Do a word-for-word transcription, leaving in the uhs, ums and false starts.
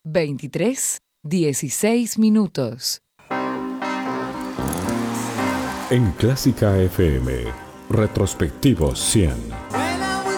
veintitrés, dieciséis minutos. En Clásica F M, Retrospectivos cien.